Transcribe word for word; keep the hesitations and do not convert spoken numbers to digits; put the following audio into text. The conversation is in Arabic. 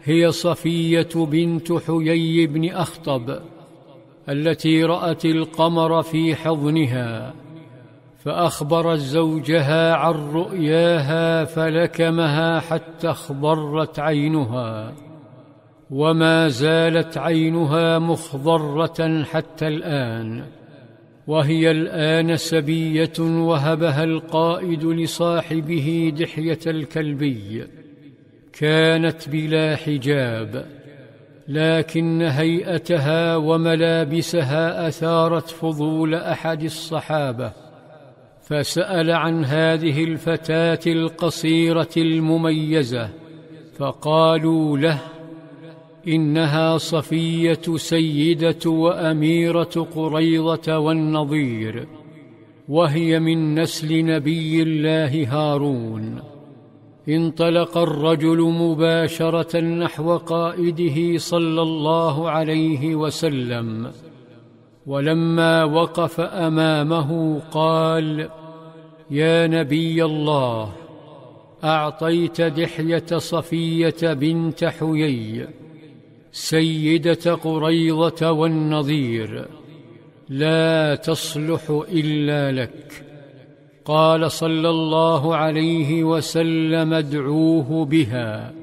هي صفية بنت حيي بن أخطب التي رأت القمر في حضنها، فأخبرت زوجها عن رؤياها فلكمها حتى اخضرت عينها، وما زالت عينها مخضرة حتى الآن، وهي الآن سبية وهبها القائد لصاحبه دحية الكلبي. كانت بلا حجاب، لكن هيئتها وملابسها أثارت فضول أحد الصحابة، فسأل عن هذه الفتاة القصيرة المميزة، فقالوا له: إنها صفية سيدة وأميرة قريظة والنضير، وهي من نسل نبي الله هارون. انطلق الرجل مباشرة نحو قائده صلى الله عليه وسلم، ولما وقف أمامه قال: يا نبي الله، أعطيت دحية صفية بنت حيي سيدة قريظة والنضير، لا تصلح إلا لك. قال صلى الله عليه وسلم: ادعوه بها.